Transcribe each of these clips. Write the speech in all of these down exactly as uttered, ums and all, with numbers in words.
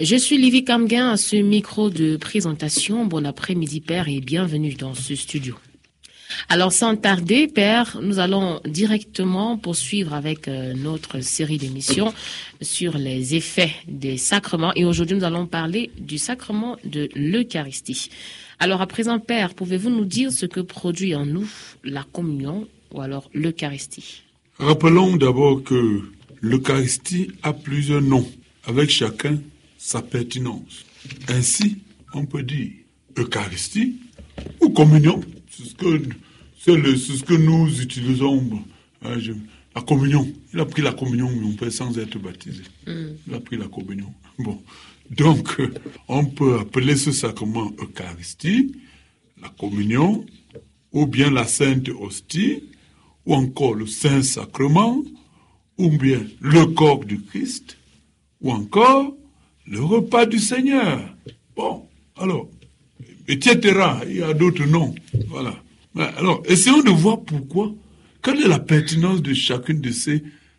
Je suis Livy Kamguin à ce micro de présentation. Bon après-midi, Père, et bienvenue dans ce studio. Alors, sans tarder, Père, nous allons directement poursuivre avec euh, notre série d'émissions sur les effets des sacrements. Et aujourd'hui, nous allons parler du sacrement de l'Eucharistie. Alors, à présent, Père, pouvez-vous nous dire ce que produit en nous la communion ou alors l'Eucharistie? Rappelons d'abord que l'Eucharistie a plusieurs noms, avec chacun sa pertinence. Ainsi, on peut dire Eucharistie ou communion. C'est ce que, c'est le, c'est ce que nous utilisons. Hein, je, la communion. Il a pris la communion, mon père, sans être baptisé. Mm. Il a pris la communion. Bon. Donc, on peut appeler ce sacrement Eucharistie, la communion, ou bien la Sainte Hostie, ou encore le Saint-Sacrement, ou bien le corps du Christ, ou encore le repas du Seigneur. Bon, alors, et cetera. Il y a d'autres noms. Voilà. Alors, essayons de voir pourquoi, quelle est la pertinence de chacune de ces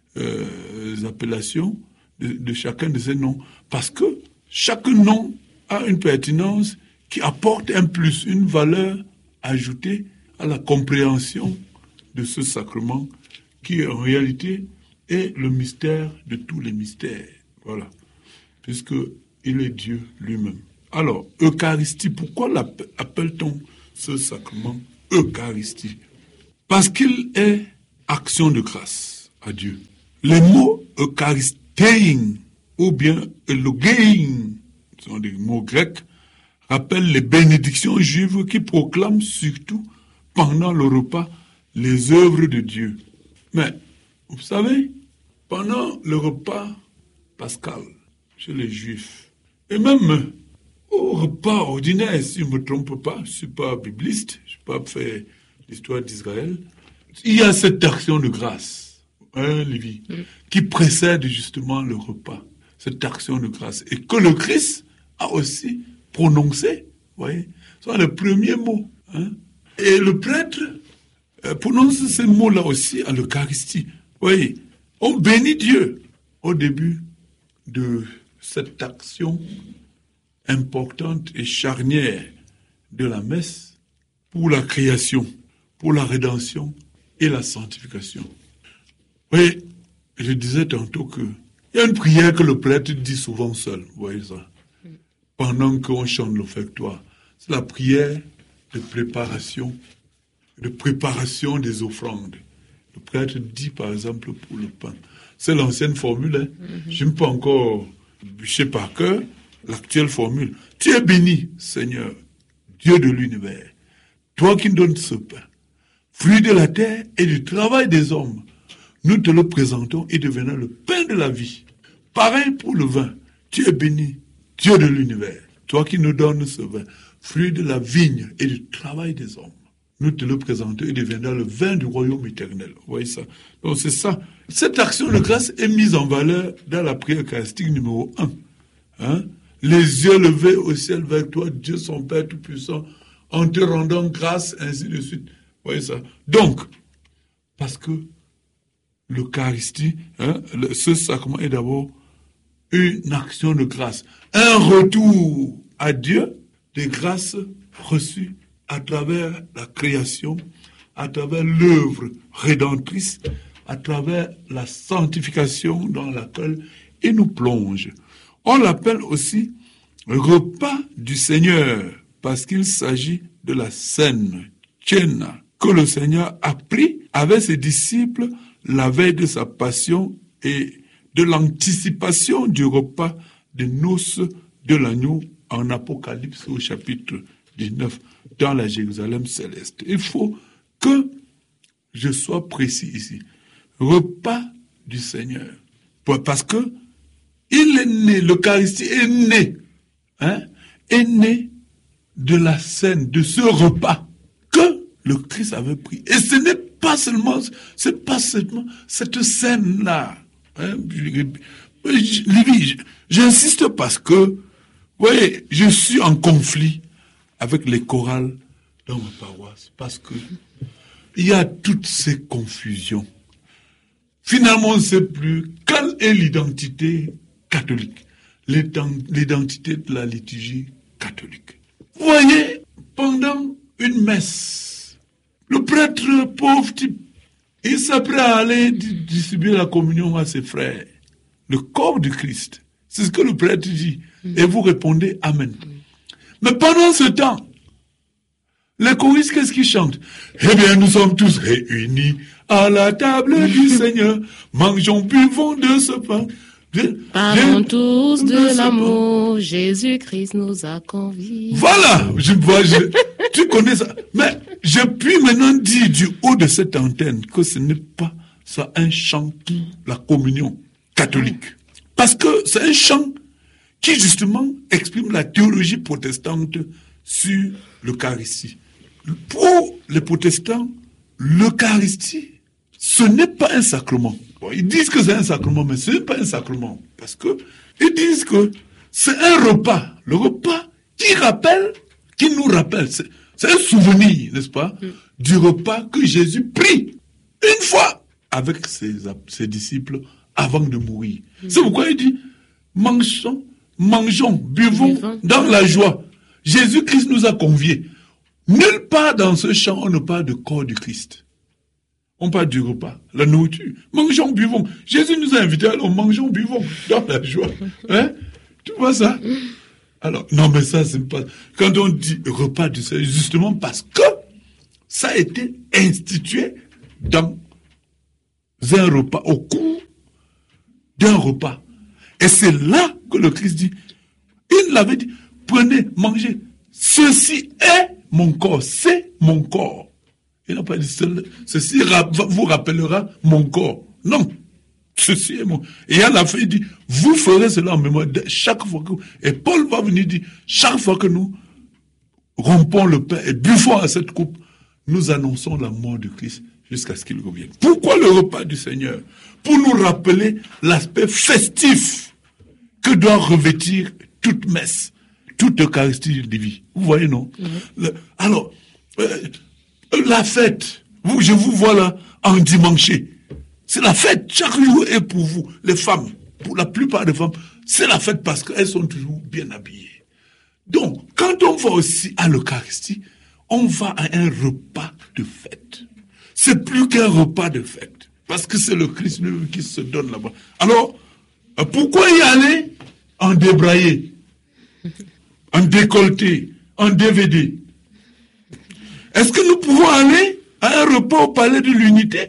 euh, appellations, de, de chacun de ces noms. Parce que chaque nom a une pertinence qui apporte un plus, une valeur ajoutée à la compréhension de ce sacrement qui, en réalité, est le mystère de tous les mystères. Voilà. Puisqu'il est Dieu lui-même. Alors, Eucharistie, pourquoi appelle-t-on ce sacrement Eucharistie? Parce qu'il est action de grâce à Dieu. Les mots Eucharistein ou bien Elogein, ce sont des mots grecs, rappellent les bénédictions juives qui proclament surtout pendant le repas les œuvres de Dieu. Mais, vous savez, pendant le repas pascal chez les Juifs, et même au repas ordinaire, si je ne me trompe pas, je ne suis pas bibliste, je n'ai pas fait l'histoire d'Israël, il y a cette action de grâce, hein, Lévi, mm. qui précède justement le repas, cette action de grâce, et que le Christ a aussi prononcé, vous voyez, ce sont les premiers mots. Hein, et le prêtre euh, prononce ces mots-là aussi à l'Eucharistie. Vous voyez, on bénit Dieu au début de cette action importante et charnière de la messe pour la création, pour la rédemption et la sanctification. Oui, je disais tantôt que il y a une prière que le prêtre dit souvent seul, vous voyez ça, pendant qu'on chante l'offertoire. C'est la prière de préparation, de préparation des offrandes. Le prêtre dit par exemple pour le pain. C'est l'ancienne formule, hein. Mm-hmm. Je n'ai pas encore bûché par cœur l'actuelle formule. Tu es béni, Seigneur, Dieu de l'univers, toi qui donnes ce pain, fruit de la terre et du travail des hommes. Nous te le présentons et devenant le pain de la vie. Pareil pour le vin. Tu es béni, Dieu de l'univers, toi qui nous donnes ce vin, fruit de la vigne et du travail des hommes. Nous te le présentons et deviendra le vin du royaume éternel. Vous voyez ça? Donc c'est ça. Cette action de grâce est mise en valeur dans la prière eucharistique numéro un. Hein? Les yeux levés au ciel vers toi, Dieu son Père Tout-Puissant, en te rendant grâce, ainsi de suite. Vous voyez ça? Donc, parce que l'Eucharistie, hein, le, ce sacrement est d'abord une action de grâce, un retour à Dieu des grâces reçues à travers la création, à travers l'œuvre rédemptrice, à travers la sanctification dans laquelle il nous plonge. On l'appelle aussi le repas du Seigneur, parce qu'il s'agit de la scène, Tchéna, que le Seigneur a pris avec ses disciples la veille de sa passion et de l'anticipation du repas de noces de l'agneau en Apocalypse au chapitre dix-neuf, dans la Jérusalem céleste. Il faut que je sois précis ici. Repas du Seigneur. Parce que il est né, l'Eucharistie est né, hein, est né de la scène, de ce repas que le Christ avait pris. Et ce n'est pas seulement, c'est pas seulement cette scène-là. Hein, j'insiste parce que, vous voyez, je suis en conflit avec les chorales dans ma paroisse, parce que il y a toutes ces confusions. Finalement, on ne sait plus quelle est l'identité catholique. l'identité de la liturgie catholique. Vous voyez, pendant une messe, le prêtre pauvre type, il s'apprête à aller distribuer la communion à ses frères. Le corps du Christ. C'est ce que le prêtre dit. Mm. Et vous répondez Amen. Mm. Mais pendant ce temps, les choristes, qu'est-ce qu'ils chantent? Eh bien, nous sommes tous réunis à la table du Seigneur. Mangeons, buvons de ce pain. Parlons de, tous de, de l'amour. Jésus-Christ nous a conviés. Voilà. Je, je, tu connais ça. Mais je puis maintenant dire du haut de cette antenne que ce n'est pas ça un chant, la communion catholique. Parce que c'est un chant qui justement exprime la théologie protestante sur l'Eucharistie. Pour les protestants, l'Eucharistie, ce n'est pas un sacrement. Bon, ils disent que c'est un sacrement, mais ce n'est pas un sacrement. Parce que ils disent que c'est un repas. Le repas qui rappelle, qui nous rappelle, c'est, c'est un souvenir, n'est-ce pas, mm. du repas que Jésus prit une fois avec ses, ses disciples avant de mourir. Mm. C'est pourquoi il dit, mangeons, mangeons, buvons Buvons. dans la joie. Jésus-Christ nous a conviés. Nulle part dans ce chant, on ne parle de corps du Christ. On parle du repas, la nourriture. Mangeons, buvons. Jésus nous a invités, alors mangeons, buvons dans la joie. Hein? Tu vois ça? Alors, non, mais ça, c'est pas... Quand on dit repas du Seigneur, justement parce que ça a été institué dans un repas, au cours d'un repas. Et c'est là que le Christ dit, il l'avait dit, prenez, mangez. Ceci est mon corps, c'est mon corps. Il n'a pas dit, ceci vous rappellera mon corps. Non, ceci est mon... Et à la fin, il dit, vous ferez cela en mémoire de chaque fois que... Et Paul va venir dire, chaque fois que nous rompons le pain et buvons à cette coupe, nous annonçons la mort de Christ jusqu'à ce qu'il revienne. Pourquoi le repas du Seigneur? Pour nous rappeler l'aspect festif que doit revêtir toute messe, toute Eucharistie de vie. Vous voyez, non? Mm-hmm. Le, alors, euh, la fête, vous, je vous vois là, en dimanche. C'est la fête, chaque jour est pour vous, les femmes, pour la plupart des femmes, c'est la fête parce qu'elles sont toujours bien habillées. Donc, quand on va aussi à l'Eucharistie, on va à un repas de fête. C'est plus qu'un repas de fête, parce que c'est le Christ lui qui se donne là-bas. Alors, pourquoi y aller en débraillé, en décolleté, en D V D? Est-ce que nous pouvons aller à un repas au palais de l'unité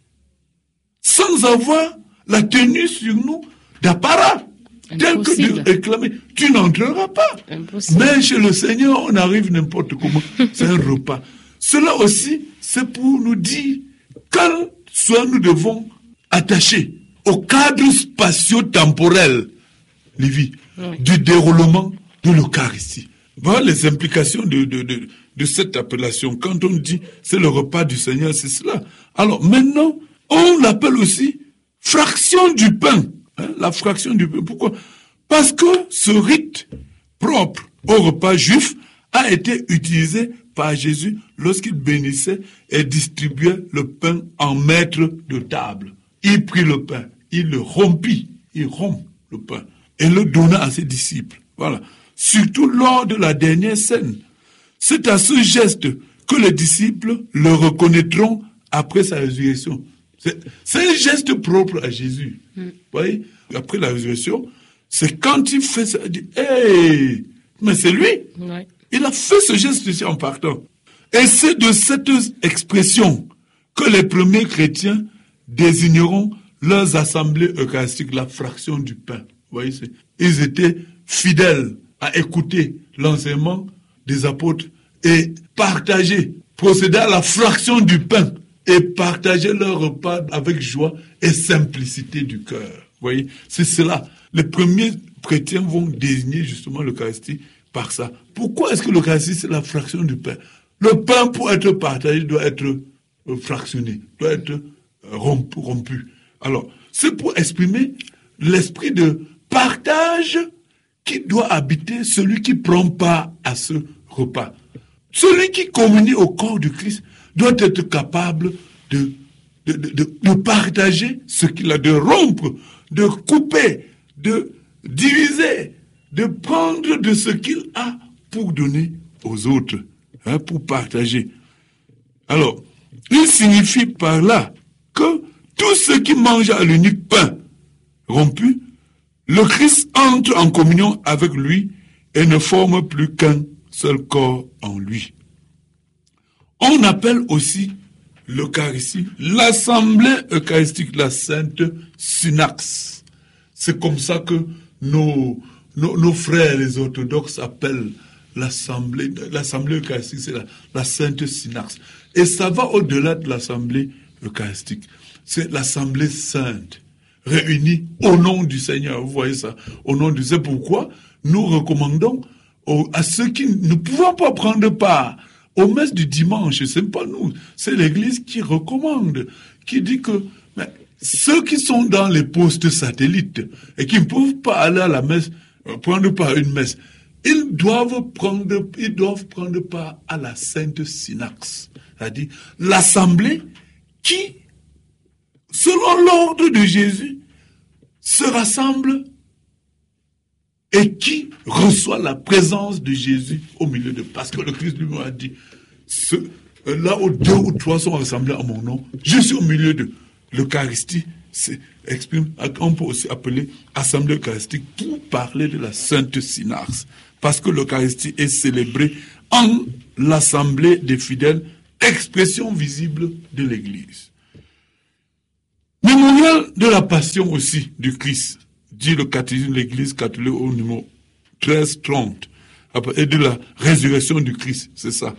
sans avoir la tenue sur nous d'apparat tel que Dieu réclamait? Tu n'entreras pas. Impossible. Mais chez le Seigneur, on arrive n'importe comment. C'est un repas. Cela aussi, c'est pour nous dire quand soit nous devons attacher au cadre spatio-temporel, Lévi, oui. du déroulement de l'Eucharistie. Voilà les implications de, de, de, de cette appellation. Quand on dit c'est le repas du Seigneur, c'est cela. Alors maintenant, on l'appelle aussi fraction du pain. Hein, la fraction du pain. Pourquoi? Parce que ce rite propre au repas juif a été utilisé par Jésus lorsqu'il bénissait et distribuait le pain en maître de table. Il prit le pain, il le rompit, il rompt le pain et le donna à ses disciples. Voilà. Surtout lors de la dernière scène. C'est à ce geste que les disciples le reconnaîtront après sa résurrection. C'est, c'est un geste propre à Jésus. Mm. Vous voyez? Après la résurrection, c'est quand il fait ça, il dit, hey, mais c'est lui. Ouais. Il a fait ce geste en partant. Et c'est de cette expression que les premiers chrétiens désigneront leurs assemblées eucharistiques, la fraction du pain. Vous voyez, c'est, ils étaient fidèles à écouter l'enseignement des apôtres et partager, procéder à la fraction du pain et partager leur repas avec joie et simplicité du cœur. Vous voyez, c'est cela. Les premiers chrétiens vont désigner justement l'Eucharistie par ça. Pourquoi est-ce que l'Eucharistie, c'est la fraction du pain? Le pain, pour être partagé, doit être fractionné, doit être rompu. rompu. Alors, c'est pour exprimer l'esprit de partage qui doit habiter celui qui prend part à ce repas. Celui qui communie au corps du Christ doit être capable de, de, de, de partager ce qu'il a, de rompre, de couper, de diviser, de prendre de ce qu'il a pour donner aux autres, hein, pour partager. Alors, il signifie par là que tous ceux qui mangent à l'unique pain rompu, le Christ entre en communion avec lui et ne forme plus qu'un seul corps en lui. On appelle aussi l'Eucharistie l'Assemblée eucharistique, la Sainte Synaxe. C'est comme ça que nos, nos, nos frères les orthodoxes appellent l'Assemblée, l'Assemblée eucharistique, c'est la, la Sainte Synaxe. Et ça va au-delà de l'Assemblée eucharistique. C'est l'Assemblée sainte, réunie au nom du Seigneur. Vous voyez ça, au nom du Seigneur. C'est pourquoi nous recommandons aux, à ceux qui ne pouvons pas prendre part aux messes du dimanche, c'est pas nous, c'est l'Église qui recommande, qui dit que mais, ceux qui sont dans les postes satellites et qui ne peuvent pas aller à la messe, prendre part à une messe, ils doivent prendre, ils doivent prendre part à la Sainte Synaxe, c'est-à-dire l'assemblée qui, selon l'ordre de Jésus, se rassemble et qui reçoit la présence de Jésus au milieu de... Parce que le Christ lui-même a dit, ce, là où deux ou trois sont rassemblés en mon nom, je suis au milieu d'eux. L'Eucharistie exprime, on peut aussi appeler assemblée eucharistique pour parler de la Sainte Synaxe. Parce que l'Eucharistie est célébrée en l'assemblée des fidèles, expression visible de l'Église. Mémorial de la passion aussi du Christ, dit le catéchisme de l'Église catholique au numéro treize trente, et de la résurrection du Christ, c'est ça.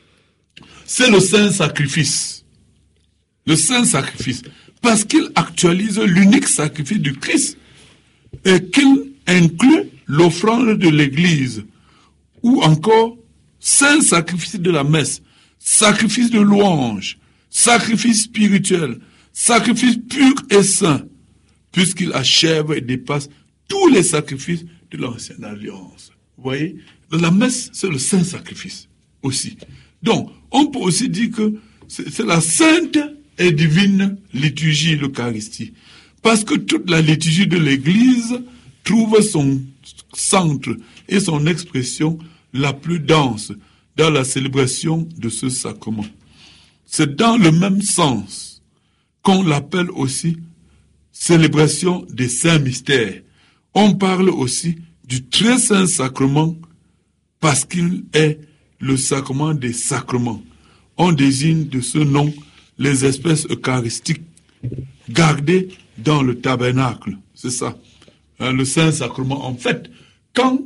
C'est le saint sacrifice. Le saint sacrifice. Parce qu'il actualise l'unique sacrifice du Christ et qu'il inclut l'offrande de l'Église ou encore saint sacrifice de la messe, sacrifice de louange, sacrifice spirituel, sacrifice pur et saint, puisqu'il achève et dépasse tous les sacrifices de l'ancienne alliance. Vous voyez, la messe, c'est le saint sacrifice aussi. Donc, on peut aussi dire que c'est la sainte et divine liturgie, l'Eucharistie. Parce que toute la liturgie de l'Église trouve son centre et son expression la plus dense dans la célébration de ce sacrement. C'est dans le même sens qu'on l'appelle aussi célébration des saints mystères. On parle aussi du très saint sacrement parce qu'il est le sacrement des sacrements. On désigne de ce nom les espèces eucharistiques gardées dans le tabernacle. C'est ça, hein, le saint sacrement. En fait, quand,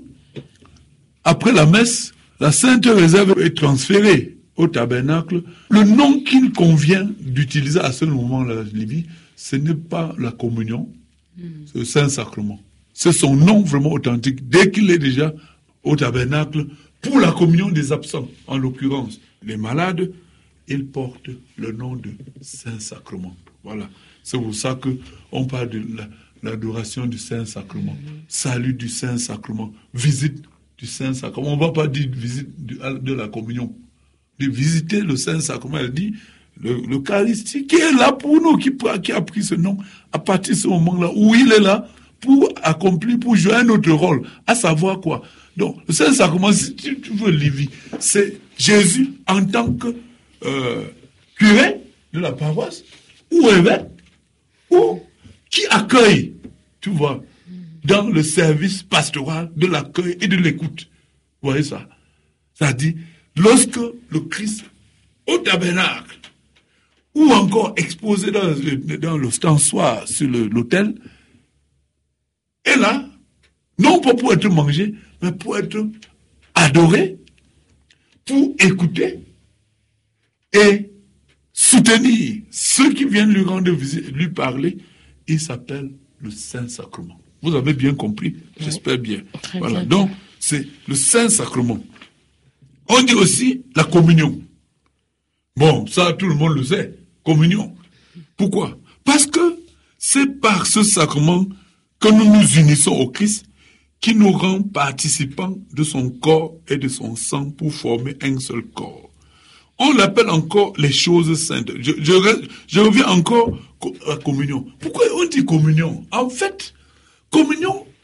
après la messe, la sainte réserve est transférée au tabernacle, le nom qu'il convient d'utiliser à ce moment-là, ce n'est pas la communion, mm. c'est le saint sacrement. C'est son nom vraiment authentique, dès qu'il est déjà au tabernacle, pour la communion des absents, en l'occurrence les malades, ils portent le nom de Saint-Sacrement. Voilà. C'est pour ça qu'on parle de la, l'adoration du Saint-Sacrement, mm-hmm. salut du Saint-Sacrement, visite du Saint-Sacrement. On ne va pas dire visite de, de la communion. De visiter le Saint-Sacrement, elle dit le, l'Eucharistie qui est là pour nous, qui, qui a pris ce nom à partir de ce moment-là, où il est là pour accomplir, pour jouer un autre rôle, à savoir quoi. Donc, le Saint-Sacrement, si tu, tu veux, Lévi, c'est Jésus en tant que euh, curé de la paroisse, ou évêque, ou qui accueille, tu vois, dans le service pastoral de l'accueil et de l'écoute. Vous voyez ça? Ça dit, lorsque le Christ, au tabernacle, ou encore exposé dans, dans le stensoir sur le, l'autel, est là, non pas pour être mangé, mais pour être adoré, pour écouter et soutenir ceux qui viennent lui rendre visite, lui parler. Il s'appelle le Saint-Sacrement. Vous avez bien compris, oui. J'espère bien. Très voilà, bien. Donc c'est le Saint-Sacrement. On dit aussi la communion. Bon, ça tout le monde le sait, communion. Pourquoi? Parce que c'est par ce sacrement que nous nous unissons au Christ, qui nous rend participants de son corps et de son sang pour former un seul corps. On l'appelle encore les choses saintes. Je, je, je reviens encore à la communion. Pourquoi on dit communion? En fait, communion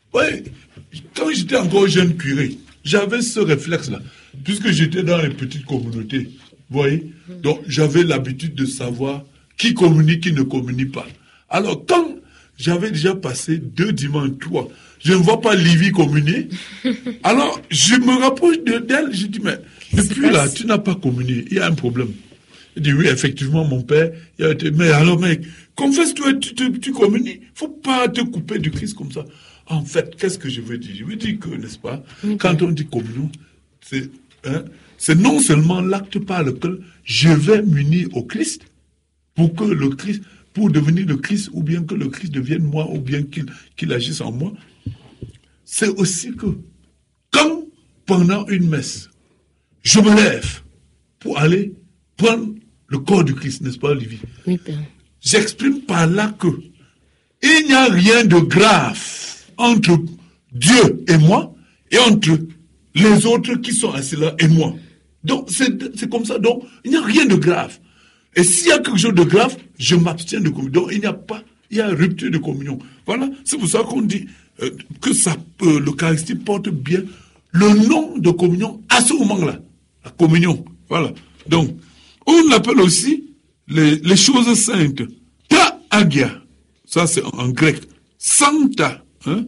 Oui, quand j'étais encore jeune curé, j'avais ce réflexe-là, puisque j'étais dans les petites communautés, vous voyez. Donc, j'avais l'habitude de savoir qui communie, qui ne communie pas. Alors, quand j'avais déjà passé deux dimanches, trois, je ne vois pas Livy communier, alors je me rapproche de, d'elle, je dis, mais depuis là, tu n'as pas communié, il y a un problème. Il dit, oui, effectivement, mon père, il a été, mais alors, mec, confesse-toi, tu, tu, tu communies, faut pas te couper du Christ comme ça. En fait, qu'est-ce que je veux dire? Je veux dire que, n'est-ce pas, okay. Quand on dit communion, c'est, hein, c'est non seulement l'acte par lequel je vais m'unir au Christ, pour que le Christ, pour devenir le Christ, ou bien que le Christ devienne moi, ou bien qu'il, qu'il agisse en moi, c'est aussi que, quand, pendant une messe, je me lève pour aller prendre le corps du Christ, n'est-ce pas, Olivier? Oui, Père. J'exprime par là que il n'y a rien de grave entre Dieu et moi, et entre les autres qui sont assis là et moi. Donc, c'est, c'est comme ça. Donc, il n'y a rien de grave. Et s'il y a quelque chose de grave, je m'abstiens de communion. Donc, il n'y a pas, il y a rupture de communion. Voilà. C'est pour ça qu'on dit euh, que ça, euh, l'Eucharistie porte bien le nom de communion à ce moment-là. La communion. Voilà. Donc, on l'appelle aussi les, les choses saintes. Ta agia. Ça, c'est en, en grec. Sancta. Hein?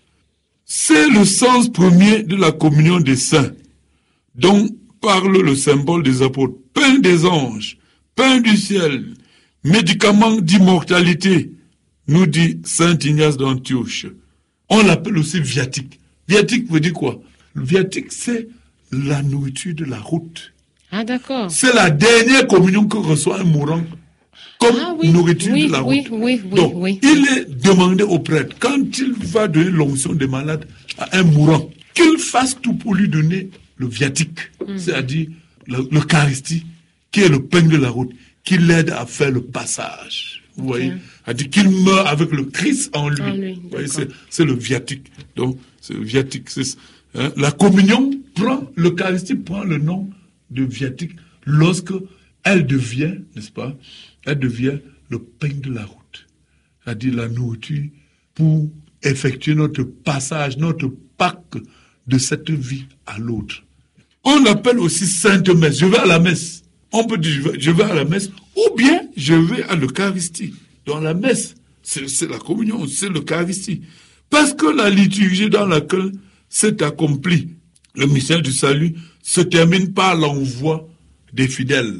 C'est le sens premier de la communion des saints, dont parle le symbole des apôtres. Pain des anges, pain du ciel, médicament d'immortalité, nous dit saint Ignace d'Antioche. On l'appelle aussi viatique. Viatique veut dire quoi? Le viatique, c'est la nourriture de la route. Ah, d'accord. C'est la dernière communion que reçoit un mourant comme ah, oui, nourriture oui, de la oui, route. Oui, oui, Donc, oui, il est demandé au prêtre, quand il va donner l'onction des malades à un mourant, qu'il fasse tout pour lui donner le viatique, mm. c'est-à-dire l'Eucharistie, qui est le pain de la route, qui l'aide à faire le passage. Vous okay. voyez? C'est-à-dire qu'il meurt avec le Christ en lui. En lui vous voyez, c'est, c'est le viatique. Donc, c'est le viatique. C'est, hein, la communion prend, l'Eucharistie prend le nom de viatique lorsque elle devient, n'est-ce pas, elle devient le pain de la route. C'est-à-dire la nourriture pour effectuer notre passage, notre Pâques de cette vie à l'autre. On l'appelle aussi Sainte Messe. Je vais à la messe. On peut dire je vais, je vais à la messe ou bien je vais à l'Eucharistie. Dans la messe, c'est, c'est la communion, c'est l'Eucharistie. Parce que la liturgie dans laquelle s'est accompli le mystère du salut se termine par l'envoi des fidèles.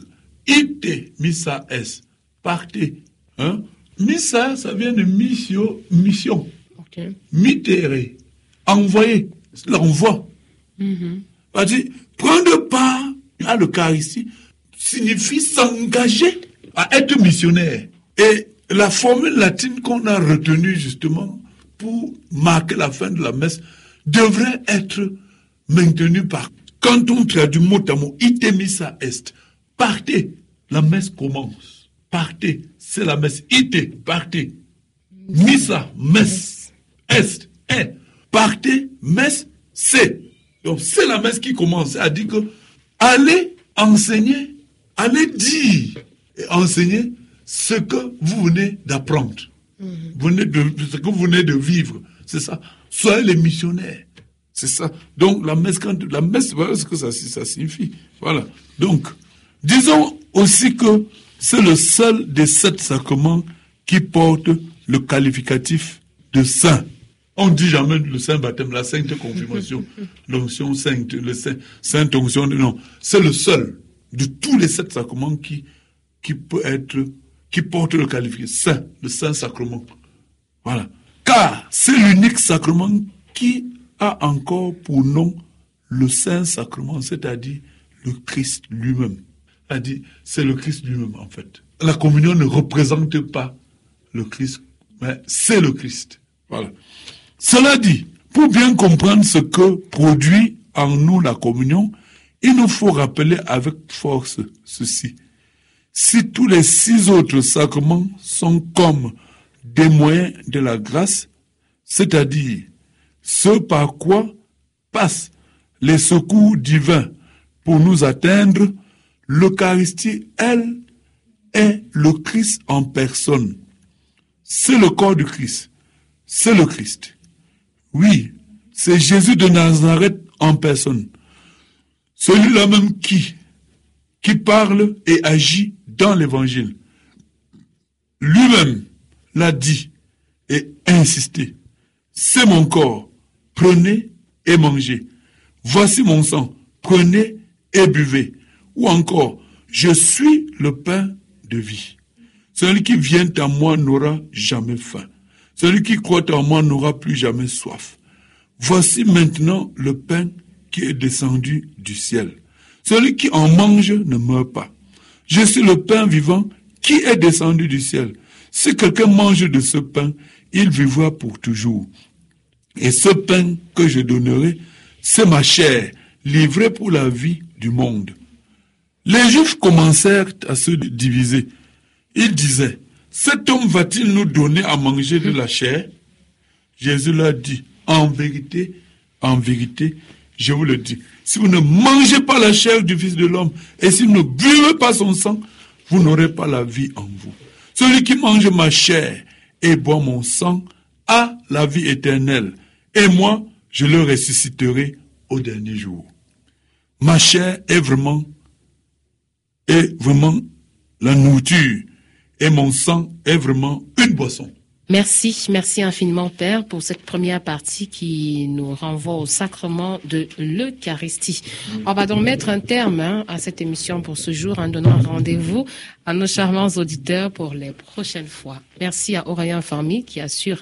Ite missa est. Partez. Hein? Missa, ça vient de mission. mission. Okay. Mittere. Envoyer. C'est l'envoi. Mm-hmm. C'est-à-dire, prendre part à l'Eucharistie signifie s'engager à être missionnaire. Et la formule latine qu'on a retenue justement pour marquer la fin de la messe devrait être maintenue par, quand on traduit mot à mot, ite missa est. Partez, la messe commence. Partez, c'est la messe. Ite, partez. Missa, messe. Est, est. Partez, messe, c'est. Donc c'est la messe qui commence. À dire que allez enseigner, allez dire et enseigner ce que vous venez d'apprendre. Mm-hmm. Vous venez de, ce que vous venez de vivre. C'est ça. Soyez les missionnaires. C'est ça. Donc la messe, quand, la messe, voilà ce que ça, ça signifie. Voilà. Donc, disons aussi que c'est le seul des sept sacrements qui porte le qualificatif de saint. On dit jamais le saint baptême, la sainte confirmation, l'onction sainte, le saint, sainte onction, non. C'est le seul de tous les sept sacrements qui, qui peut être, qui porte le qualificatif saint, le saint sacrement. Voilà. Car c'est l'unique sacrement qui a encore pour nom le saint sacrement, c'est-à-dire le Christ lui-même. C'est-à-dire, c'est le Christ lui-même, en fait. La communion ne représente pas le Christ, mais c'est le Christ. Voilà. Cela dit, pour bien comprendre ce que produit en nous la communion, il nous faut rappeler avec force ceci. Si tous les six autres sacrements sont comme des moyens de la grâce, c'est-à-dire ce par quoi passent les secours divins pour nous atteindre, l'Eucharistie, elle, est le Christ en personne. C'est le corps du Christ. C'est le Christ. Oui, c'est Jésus de Nazareth en personne. Celui-là même qui, qui parle et agit dans l'évangile. Lui-même l'a dit et insisté. C'est mon corps, prenez et mangez. Voici mon sang, prenez et buvez. Ou encore, je suis le pain de vie. Celui qui vient à moi n'aura jamais faim. Celui qui croit en moi n'aura plus jamais soif. Voici maintenant le pain qui est descendu du ciel. Celui qui en mange ne meurt pas. Je suis le pain vivant qui est descendu du ciel. Si quelqu'un mange de ce pain, il vivra pour toujours. Et ce pain que je donnerai, c'est ma chair, livrée pour la vie du monde. Les Juifs commencèrent à se diviser. Ils disaient, cet homme va-t-il nous donner à manger de la chair? Jésus leur dit, en vérité, en vérité, je vous le dis, si vous ne mangez pas la chair du Fils de l'homme et si vous ne buvez pas son sang, vous n'aurez pas la vie en vous. Celui qui mange ma chair et boit mon sang a la vie éternelle. Et moi, je le ressusciterai au dernier jour. Ma chair est vraiment, est vraiment la nourriture. Et mon sang est vraiment une boisson. Merci, merci infiniment Père pour cette première partie qui nous renvoie au sacrement de l'Eucharistie. On va donc mettre un terme hein, à cette émission pour ce jour en donnant rendez-vous à nos charmants auditeurs pour les prochaines fois. Merci à Aurélien Farmy qui assure